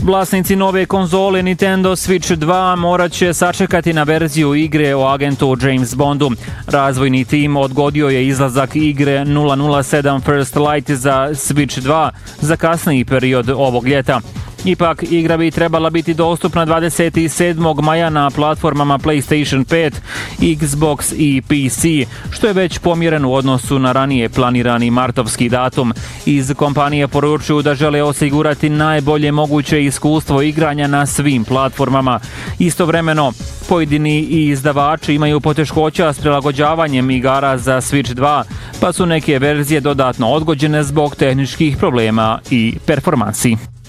Vlasnici nove konzole Nintendo Switch 2 morat će sačekati na verziju igre o agentu James Bondu. Razvojni tim odgodio je izlazak igre 007 First Light za Switch 2 za kasniji period ovog ljeta. Ipak, igra bi trebala biti dostupna 27. maja na platformama PlayStation 5, Xbox i PC, što je već pomjeren u odnosu na ranije planirani martovski datum. Iz kompanije poručuju da žele osigurati najbolje moguće iskustvo igranja na svim platformama. Istovremeno, pojedini izdavači imaju poteškoća s prilagođavanjem igara za Switch 2, pa su neke verzije dodatno odgođene zbog tehničkih problema i performansi.